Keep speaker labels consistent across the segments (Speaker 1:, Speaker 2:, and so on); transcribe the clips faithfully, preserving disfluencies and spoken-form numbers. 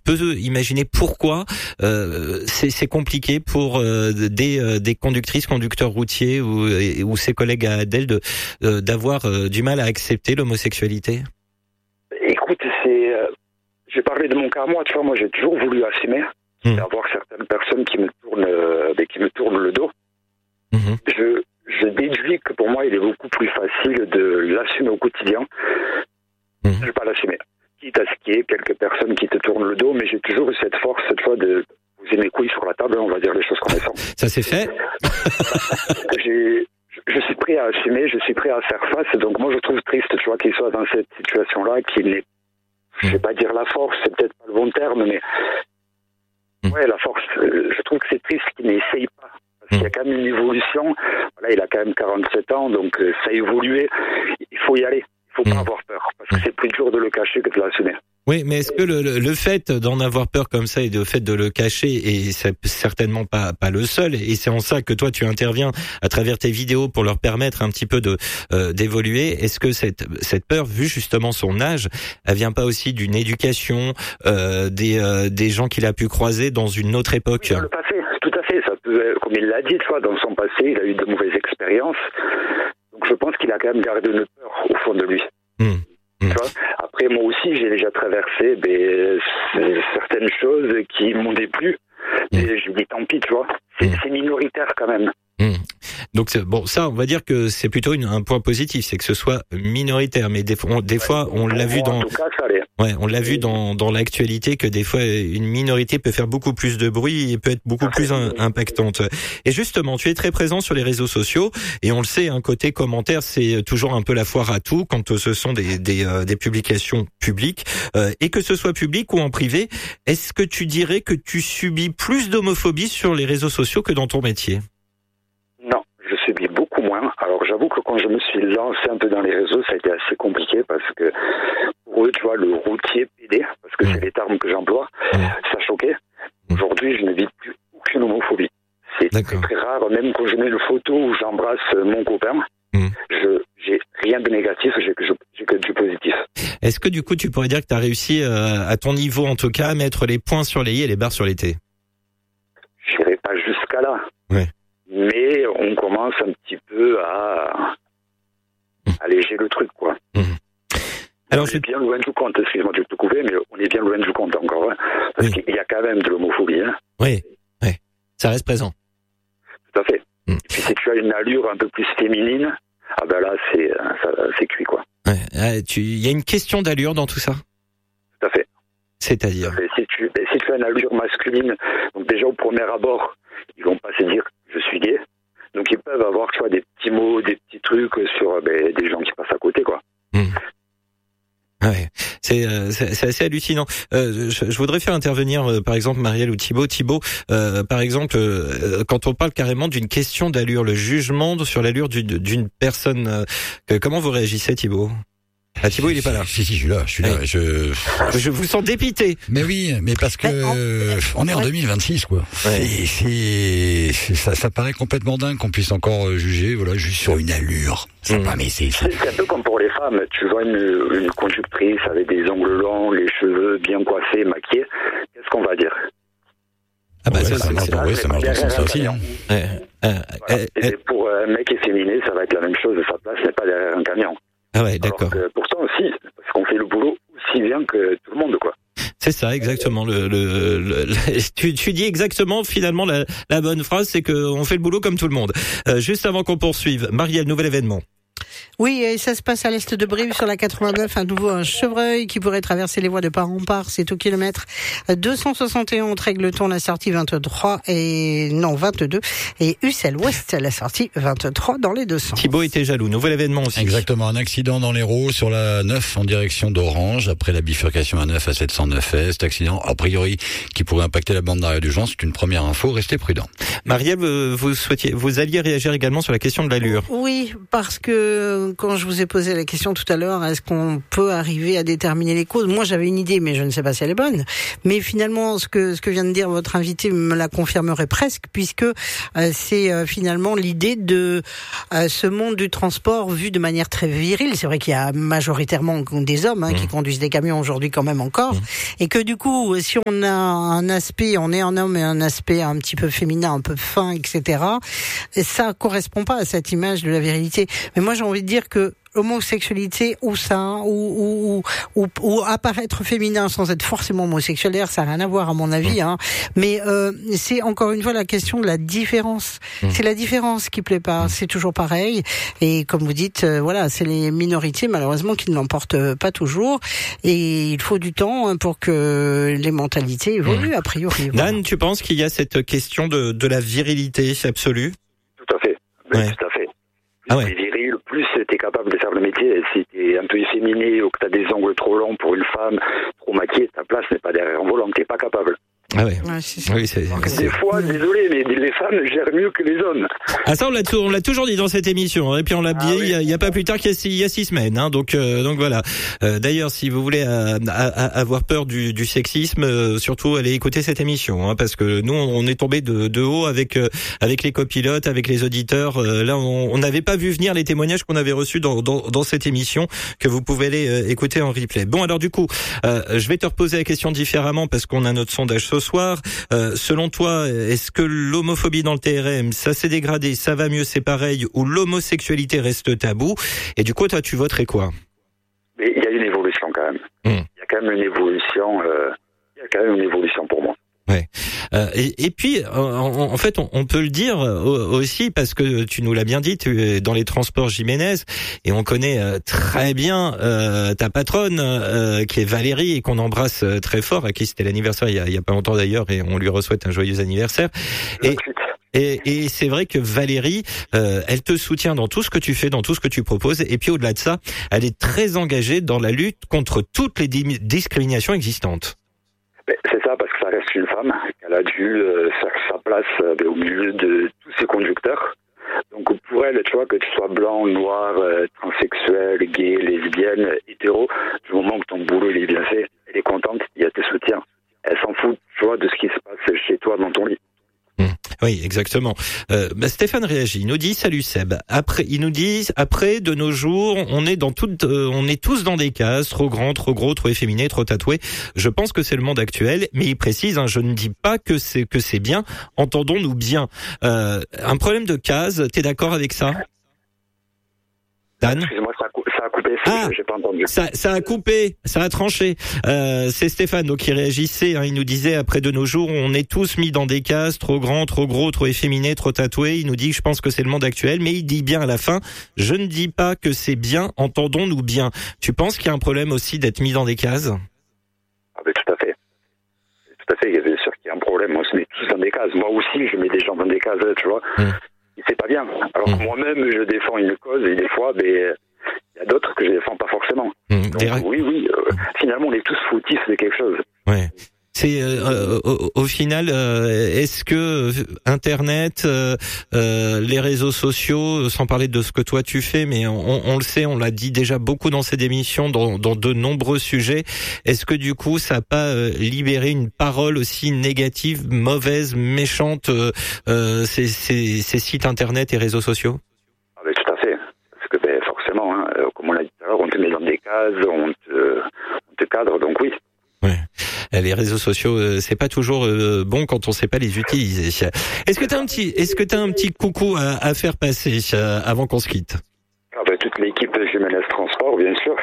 Speaker 1: peux imaginer pourquoi euh, c'est, c'est compliqué pour euh, des, euh, des conductrices, conducteurs routiers ou, ou ses collègues à Adèle de, euh, d'avoir euh, du mal à accepter l'homosexualité?
Speaker 2: Écoute, c'est, euh, j'ai parlé de mon cas à moi, tu vois, moi j'ai toujours voulu assumer, mmh. d'avoir certaines personnes qui me tournent, euh, qui me tournent le dos. Mmh. Je, je déduis que pour moi il est beaucoup plus facile de l'assumer au quotidien. Mmh. Je ne vais pas l'assumer. Quitte à ce qu'il y ait quelques personnes qui te tournent le dos, mais j'ai toujours eu cette force, cette fois, de poser mes couilles sur la table, on va dire les choses comme elles sont.
Speaker 1: Ça c'est fait.
Speaker 2: j'ai, je suis prêt à assumer, je suis prêt à faire face, donc moi je trouve triste, tu vois, qu'il soit dans cette situation-là, qu'il n'ait, je vais pas dire la force, c'est peut-être pas le bon terme, mais ouais, la force, je trouve que c'est triste qu'il n'essaye pas. Parce qu'il y a quand même une évolution, voilà, il a quand même quarante-sept ans, donc ça a évolué, il faut y aller. Il ne faut pas avoir peur, parce que c'est plus dur de le cacher que de l'assumer.
Speaker 1: Oui, mais est-ce que le, le, le fait d'en avoir peur comme ça et le fait de le cacher, et c'est certainement pas, pas le seul, et c'est en ça que toi tu interviens à travers tes vidéos pour leur permettre un petit peu de euh, d'évoluer, est-ce que cette, cette peur, vu justement son âge, elle vient pas aussi d'une éducation, euh, des, euh, des gens qu'il a pu croiser dans une autre époque?
Speaker 2: Oui, dans le passé, tout à fait. Ça peut, comme il l'a dit, tu vois, dans son passé, il a eu de mauvaises expériences. Donc je pense qu'il a quand même gardé une peur au fond de lui. Mmh. Mmh. Tu vois, après, moi aussi, j'ai déjà traversé ben, certaines choses qui m'ont déplu. Mmh. Et je me dis, tant pis, tu vois. C'est, mmh. c'est minoritaire quand même.
Speaker 1: Mmh. Donc c'est, bon, ça, on va dire que c'est plutôt une, un point positif, c'est que ce soit minoritaire. Mais des, on, des ouais, fois, on l'a vu dans,
Speaker 2: en tout cas, ça allait.
Speaker 1: Ouais, on l'a vu dans dans l'actualité que des fois une minorité peut faire beaucoup plus de bruit et peut être beaucoup plus un, impactante. Et justement, tu es très présent sur les réseaux sociaux et on le sait, un côté commentaire, c'est toujours un peu la foire à tout quand ce sont des des, euh, des publications publiques euh, et que ce soit public ou en privé. Est-ce que tu dirais que tu subis plus d'homophobie sur les réseaux sociaux que dans ton métier?
Speaker 2: Non, je subis beaucoup moins. Alors j'avoue que quand je me suis lancé un peu dans les réseaux, ça a été assez compliqué parce que pour eux, tu vois, le routier pédé, parce que mmh. c'est les termes que j'emploie, mmh. ça choquait. Aujourd'hui, je ne vis plus aucune homophobie. C'est très, très rare, même quand je mets une photo où j'embrasse mon copain, mmh. je j'ai rien de négatif, j'ai que, je, j'ai que du positif.
Speaker 1: Est-ce que du coup, tu pourrais dire que tu as réussi, euh, à ton niveau en tout cas, à mettre les points sur les i et les barres sur les t?
Speaker 2: Je n'irai pas jusqu'à là.
Speaker 1: Ouais.
Speaker 2: Mais on commence un petit peu à mmh. alléger le truc, quoi. Mmh. Alors, on est je... bien loin du compte, excuse-moi de te couper, mais on est bien loin du compte encore, hein, parce oui. qu'il y a quand même de l'homophobie. Hein.
Speaker 1: Oui, oui, ça reste présent.
Speaker 2: Tout à fait. Mmh. Et puis si tu as une allure un peu plus féminine, ah ben là, c'est, ça, c'est cuit, quoi.
Speaker 1: Ouais. Ah, tu... Il y a une question d'allure dans tout ça?
Speaker 2: Tout à fait.
Speaker 1: C'est-à-dire
Speaker 2: Tout à fait. Si tu, si tu as une allure masculine, donc déjà au premier abord, ils vont pas se dire je suis gay. Donc ils peuvent avoir, tu vois, des petits mots, des petits trucs sur ben, des gens qui passent à côté, quoi.
Speaker 1: Mmh. Ouais, c'est, euh, c'est c'est assez hallucinant. Euh, je, je voudrais faire intervenir euh, par exemple Marielle ou Thibaut. Thibaut, euh, par exemple, euh, quand on parle carrément d'une question d'allure, le jugement sur l'allure d'une, d'une personne, euh, comment vous réagissez, Thibaut? Ah, Thibaut, il est pas là.
Speaker 3: Si, si, je suis là, je suis là.
Speaker 1: Ouais.
Speaker 3: Je...
Speaker 1: je vous sens dépité.
Speaker 3: Mais oui, mais parce que euh, on est en deux mille vingt-six, quoi. Ouais. C'est, c'est, ça, ça paraît complètement dingue qu'on puisse encore juger, voilà, juste sur une allure. C'est mmh. pas, mais c'est, c'est...
Speaker 2: c'est un peu comme pour les femmes. Tu vois une, une conductrice avec des ongles longs, les cheveux bien coiffés, maquillés. Qu'est-ce qu'on va dire?
Speaker 3: Ah bah ouais, ça, ça marche dans, oui, ça marche dans ce sens-là aussi. Hein.
Speaker 2: Ouais. Euh, voilà. euh, Et pour un mec efféminé, ça va être la même chose. Sa place n'est pas derrière un camion.
Speaker 1: Ah ouais, d'accord.
Speaker 2: Alors que pourtant aussi, parce qu'on fait le boulot aussi bien que tout le monde, quoi.
Speaker 1: C'est ça, exactement. Le, le, le, le tu, tu dis exactement finalement la, la bonne phrase, c'est qu'on fait le boulot comme tout le monde. Euh, juste avant qu'on poursuive, Marielle, nouvel événement.
Speaker 4: Oui, et ça se passe à l'est de Brive sur la quatre-vingt-neuf, à nouveau un chevreuil qui pourrait traverser les voies de part en part, c'est au kilomètre deux cent soixante et un entre Égletons, la sortie vingt-trois et non vingt-deux, et Ussel Ouest, la sortie vingt-trois dans les deux sens.
Speaker 1: Thibaut était jaloux, nouvel événement aussi.
Speaker 3: Exactement, un accident dans l'Hérault sur la neuf en direction d'Orange, après la bifurcation à neuf à sept cent neuf Est, accident a priori qui pourrait impacter la bande d'arrêt d'urgence, c'est une première info, restez prudents.
Speaker 1: Marielle, vous souhaitiez, vous alliez réagir également sur la question de l'allure.
Speaker 4: Oui, parce que que quand je vous ai posé la question tout à l'heure, est-ce qu'on peut arriver à déterminer les causes? Moi, j'avais une idée, mais je ne sais pas si elle est bonne. Mais finalement, ce que ce que vient de dire votre invité me la confirmerait presque, puisque euh, c'est euh, finalement l'idée de euh, ce monde du transport vu de manière très virile. C'est vrai qu'il y a majoritairement des hommes hein, mmh. qui conduisent des camions aujourd'hui quand même encore, mmh. et que du coup, si on a un aspect, on est un homme et un aspect un petit peu féminin, un peu fin, et cetera, ça correspond pas à cette image de la virilité. Mais moi, j'ai envie de dire que homosexualité ou ça, ou, ou, ou, ou apparaître féminin sans être forcément homosexuel, d'ailleurs, ça n'a rien à voir à mon avis, hein. Mais euh, c'est encore une fois la question de la différence. Mmh. C'est la différence qui plaît pas. C'est toujours pareil. Et comme vous dites, euh, voilà, c'est les minorités malheureusement qui ne l'emportent pas toujours. Et il faut du temps pour que les mentalités évoluent, mmh. a priori. Voilà.
Speaker 1: Dan, tu penses qu'il y a cette question de, de la virilité absolue?
Speaker 2: Tout à fait. Oui, ouais. Tout à fait. Plus ah ouais. t'es viril, plus t'es capable de faire le métier. Et si t'es un peu efféminé ou que t'as des ongles trop longs pour une femme, trop maquillée, ta place n'est pas derrière un volant, t'es pas capable.
Speaker 1: Ah ouais. ouais c'est oui, c'est, c'est...
Speaker 2: Des fois, désolé, mais les femmes gèrent mieux que les hommes.
Speaker 1: Ah ça, on l'a, t- on l'a toujours dit dans cette émission, hein, et puis on l'a ah, dit oui. il, y a, il y a pas plus tard qu'il y a six, il y a six semaines, hein, donc euh, donc voilà. Euh, d'ailleurs, si vous voulez euh, a, a, avoir peur du, du sexisme, euh, surtout allez écouter cette émission, hein, parce que nous on est tombé de, de haut avec euh, avec les copilotes, avec les auditeurs. Euh, là, on n'avait pas vu venir les témoignages qu'on avait reçus dans, dans dans cette émission que vous pouvez aller euh, écouter en replay. Bon, alors du coup, euh, je vais te reposer la question différemment parce qu'on a notre sondage ce soir. Euh, selon toi, est-ce que l'homophobie dans le T R M, ça s'est dégradé, ça va mieux, c'est pareil, ou l'homosexualité reste tabou? Et du coup, toi, tu voterais quoi?
Speaker 2: Mais il y a une évolution quand même. Il mmh. y a quand même une évolution. Euh, il y a quand même une évolution pour moi.
Speaker 1: Ouais. Euh, et, et puis, en, en fait, on, on peut le dire aussi parce que tu nous l'as bien dit, tu es dans les transports Jiménez et on connaît très bien euh, ta patronne euh, qui est Valérie et qu'on embrasse très fort, à qui c'était l'anniversaire il y a, il y a pas longtemps d'ailleurs et on lui souhaite un joyeux anniversaire. Et, et, et c'est vrai que Valérie, euh, elle te soutient dans tout ce que tu fais, dans tout ce que tu proposes. Et puis au-delà de ça, elle est très engagée dans la lutte contre toutes les di- discriminations existantes.
Speaker 2: C'est ça, parce que ça reste une femme, qu'elle a dû euh, faire sa place euh, au milieu de tous ses conducteurs. Donc pour elle, tu vois, que tu sois blanc, noir, euh, transsexuel, gay, lesbienne, hétéro, du moment que ton boulot il est bien fait, elle est contente, il y a tes soutiens. Elle s'en fout, tu vois, de ce qui se passe chez toi dans ton lit.
Speaker 1: Mmh. Oui, exactement. Euh, bah Stéphane réagit. Il nous dit salut Seb. Après, il nous dit après de nos jours, on est dans toutes, euh, on est tous dans des cases, trop grand, trop gros, trop efféminé, trop tatoué. Je pense que c'est le monde actuel, mais il précise, hein, je ne dis pas que c'est que c'est bien. Entendons-nous bien. Euh, un problème de cases. T'es d'accord avec ça, Dan?
Speaker 2: Excusez-moi, ça a, cou- ça a coupé,
Speaker 1: ah,
Speaker 2: j'ai pas entendu.
Speaker 1: Ça, ça a coupé, ça a tranché. Euh, c'est Stéphane donc qui réagissait. Hein, il nous disait après de nos jours, on est tous mis dans des cases, trop grand, trop gros, trop efféminé, trop tatoué. Il nous dit, je pense que c'est le monde actuel, mais il dit bien à la fin, je ne dis pas que c'est bien. Entendons-nous bien. Tu penses qu'il y a un problème aussi d'être mis dans des cases?
Speaker 2: Ah ben tout à fait. Tout à fait. Il y a bien sûr qu'il y a un problème. On se met tous dans des cases. Moi aussi, je mets des gens dans des cases, tu vois. Hum. C'est pas bien. Alors mmh. que moi-même, je défends une cause et des fois, ben, il y a d'autres que je défends pas forcément. Mmh. Donc, ra- oui, oui. Euh, finalement, on est tous fautifs de quelque chose.
Speaker 1: Ouais. C'est euh, au, au final, euh, est-ce que Internet, euh, euh, les réseaux sociaux, sans parler de ce que toi tu fais, mais on, on le sait, on l'a dit déjà beaucoup dans ces émissions, dans, dans de nombreux sujets. Est-ce que du coup, ça n'a pas euh, libéré une parole aussi négative, mauvaise, méchante, euh, euh, ces, ces, ces sites Internet et réseaux sociaux?
Speaker 2: Ah ben, tout à fait. Parce que ben, forcément, hein, comme on l'a dit tout à l'heure, on te met dans des cases, on te, on te cadre, donc oui.
Speaker 1: Ouais. Les réseaux sociaux, euh, c'est pas toujours euh, bon quand on sait pas les utiliser. Est-ce que t'as un petit, est-ce que t'as un petit coucou à, à faire passer euh, avant qu'on se quitte?
Speaker 2: Ah ben, toute l'équipe de Jiménez Transport, bien sûr.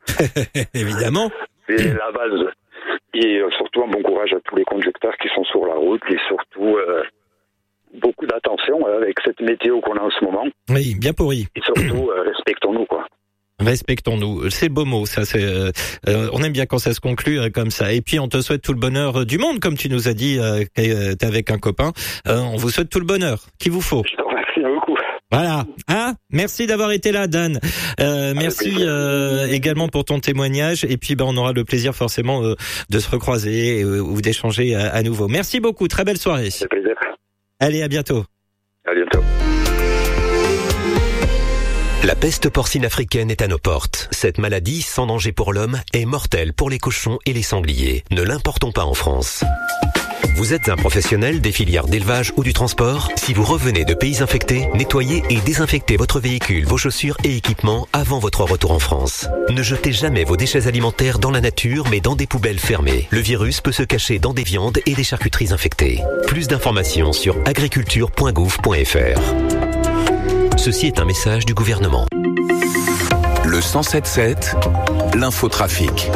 Speaker 1: Évidemment.
Speaker 2: C'est la base. Et euh, surtout un bon courage à tous les conducteurs qui sont sur la route et surtout euh, beaucoup d'attention euh, avec cette météo qu'on a en ce moment.
Speaker 1: Oui, bien pourri.
Speaker 2: Et surtout euh, respectons-nous quoi.
Speaker 1: Respectons-nous, c'est beau mot, ça. C'est, euh, euh, on aime bien quand ça se conclut euh, comme ça. Et puis on te souhaite tout le bonheur du monde, comme tu nous as dit, euh, que t'es avec un copain. Euh, on vous souhaite tout le bonheur qu'il vous faut.
Speaker 2: Je te remercie beaucoup.
Speaker 1: Voilà. Ah, merci d'avoir été là, Dan. Euh, merci euh, également pour ton témoignage. Et puis, ben, on aura le plaisir forcément euh, de se recroiser euh, ou d'échanger à, à nouveau. Merci beaucoup. Très belle soirée.
Speaker 2: C'est plaisir.
Speaker 1: Allez, à bientôt.
Speaker 2: À bientôt.
Speaker 5: La peste porcine africaine est à nos portes. Cette maladie, sans danger pour l'homme, est mortelle pour les cochons et les sangliers. Ne l'importons pas en France. Vous êtes un professionnel des filières d'élevage ou du transport? Si vous revenez de pays infectés, nettoyez et désinfectez votre véhicule, vos chaussures et équipements avant votre retour en France. Ne jetez jamais vos déchets alimentaires dans la nature, mais dans des poubelles fermées. Le virus peut se cacher dans des viandes et des charcuteries infectées. Plus d'informations sur agriculture point gouv point f r. Ceci est un message du gouvernement.
Speaker 6: Le cent sept sept, l'infotrafic.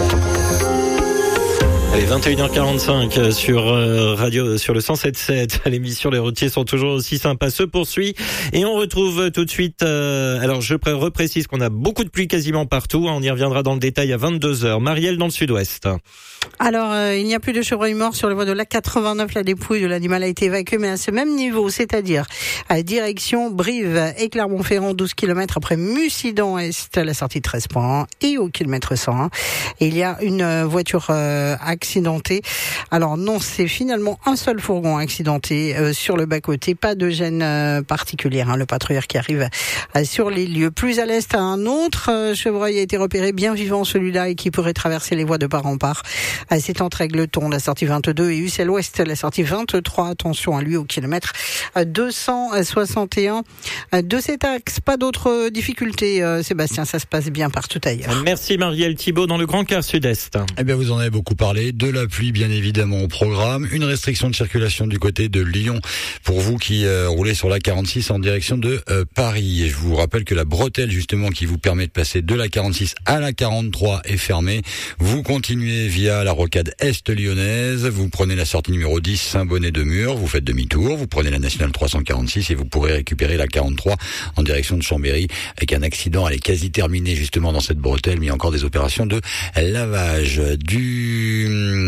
Speaker 1: Allez, vingt et une heures quarante-cinq sur euh, radio, sur le cent sept sept. L'émission Les routiers sont toujours aussi sympas se poursuit et on retrouve tout de suite. Euh, alors, je reprécise qu'on a beaucoup de pluie quasiment partout. On y reviendra dans le détail à vingt-deux heures. Marielle dans le sud-ouest.
Speaker 4: Alors, euh, il n'y a plus de chevreuil mort sur les voies de l'A quatre-vingt-neuf. La dépouille de l'animal a été évacuée, mais à ce même niveau, c'est-à-dire à direction Brive et Clermont-Ferrand, douze kilomètres après Mussidan-Est, la sortie treize point un et au kilomètre cent un. Et il y a une voiture euh, accidentée. Alors non, c'est finalement un seul fourgon accidenté euh, sur le bas-côté. Pas de gêne euh, particulière. Hein, le patrouilleur qui arrive euh, sur les lieux. Plus à l'est, un autre euh, chevreuil a été repéré, bien vivant celui-là, et qui pourrait traverser les voies de part en part. C'est entre Aigleton, la sortie vingt-deux, et Ussel-Ouest, la sortie vingt-trois. Attention à lui au kilomètre deux cent soixante et un de cet axe. Pas d'autres difficultés, Sébastien, ça se passe bien partout ailleurs.
Speaker 1: Merci Marielle. Thibault dans le Grand Quart Sud-Est.
Speaker 3: Eh bien, vous en avez beaucoup parlé. De la pluie, bien évidemment, au programme. Une restriction de circulation du côté de Lyon pour vous qui euh, roulez sur la quarante-six en direction de euh, Paris. Et je vous rappelle que la bretelle, justement, qui vous permet de passer de la quarante-six à la quarante-trois est fermée. Vous continuez via la rocade est lyonnaise. Vous prenez la sortie numéro dix, Saint-Bonnet-de-Mur. Vous faites demi-tour. Vous prenez la nationale trois cent quarante-six et vous pourrez récupérer la quarante-trois en direction de Chambéry avec un accident. Elle est quasi terminée, justement, dans cette bretelle, mais il y a encore des opérations de lavage. Du,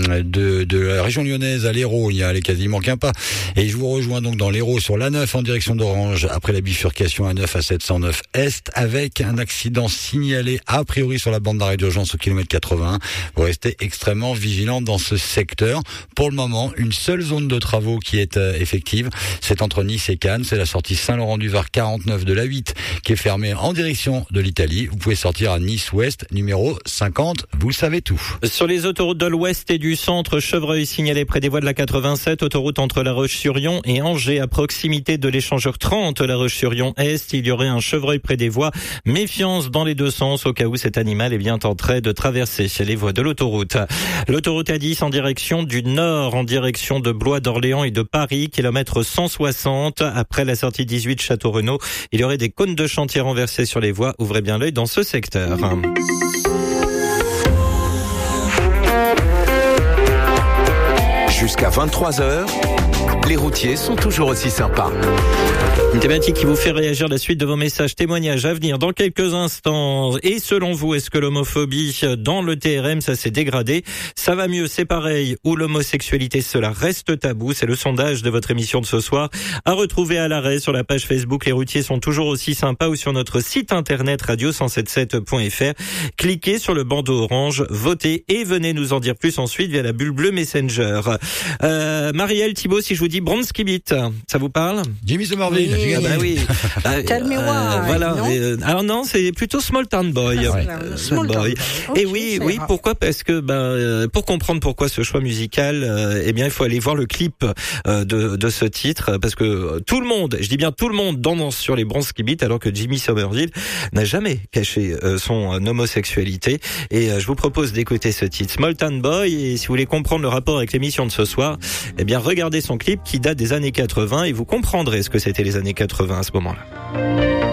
Speaker 3: de, de la région lyonnaise à l'Hérault, il y a les quasiment qu'un pas. Et je vous rejoins donc dans l'Hérault sur l'A neuf en direction d'Orange après la bifurcation A neuf à sept cent neuf Est avec un accident signalé a priori sur la bande d'arrêt d'urgence au kilomètre quatre-vingt-un. Vous restez extrêmement vigilant dans ce secteur. Pour le moment, une seule zone de travaux qui est euh, effective, c'est entre Nice et Cannes. C'est la sortie Saint-Laurent-du-Var quarante-neuf de l'A huit qui est fermée en direction de l'Italie. Vous pouvez sortir à Nice-Ouest, numéro cinquante. Vous le savez tout.
Speaker 1: Sur les autoroutes de l'Ouest et du centre, chevreuil signalé près des voies de la quatre-vingt-sept, autoroute entre La Roche-sur-Yon et Angers, à proximité de l'échangeur trente La Roche-sur-Yon Est. Il y aurait un chevreuil près des voies. Méfiance dans les deux sens au cas où cet animal est bien en train de traverser les voies de l'autoroute. L'autoroute A dix en direction du nord, en direction de Blois, d'Orléans et de Paris, kilomètre cent soixante. Après la sortie dix-huit Château-Renaud, il y aurait des cônes de chantier renversés sur les voies. Ouvrez bien l'œil dans ce secteur.
Speaker 6: Jusqu'à vingt-trois heures, les routiers sont toujours aussi sympas.
Speaker 1: Une thématique qui vous fait réagir, la suite de vos messages, témoignages à venir dans quelques instants. Et selon vous, est-ce que l'homophobie dans le T R M, ça s'est dégradé? Ça va mieux, c'est pareil, ou l'homosexualité, cela reste tabou? C'est le sondage de votre émission de ce soir, à retrouver à l'arrêt sur la page Facebook Les routiers sont toujours aussi sympas ou sur notre site internet radio cent soixante-dix-sept point f r. Cliquez sur le bandeau orange, votez et venez nous en dire plus ensuite via la bulle bleue Messenger. Euh, Marielle, Thibault, si je vous dis Bronski Beat, ça vous parle?
Speaker 3: Jimmy Somerville.
Speaker 4: Oui.
Speaker 1: Ah bah oui.
Speaker 4: Tell me why.
Speaker 1: Euh, voilà.
Speaker 4: Non
Speaker 1: euh, alors non, c'est plutôt Small Town Boy.
Speaker 4: Ah, ouais.
Speaker 1: Small Boy.
Speaker 4: Okay,
Speaker 1: et oui, oui.
Speaker 4: Rare.
Speaker 1: Pourquoi? Parce que ben, euh, pour comprendre pourquoi ce choix musical, euh, eh bien, il faut aller voir le clip euh, de de ce titre, parce que tout le monde, je dis bien tout le monde, danse sur les Bronski Beat, alors que Jimmy Somerville n'a jamais caché euh, son euh, homosexualité. Et euh, je vous propose d'écouter ce titre, Small Town Boy. Et si vous voulez comprendre le rapport avec l'émission de ce soir, eh bien, regardez son clip qui date des années quatre-vingts et vous comprendrez ce que c'était les années quatre-vingts à ce moment-là.